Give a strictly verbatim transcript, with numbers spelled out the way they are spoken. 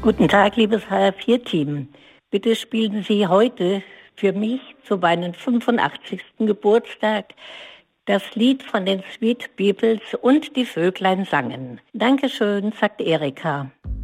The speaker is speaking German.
Guten Tag, liebes H R vier Team. Bitte spielen Sie heute für mich zu meinem fünfundachtzigsten Geburtstag das Lied von den Sweet Beatles und die Vöglein sangen. Dankeschön, sagt Erika.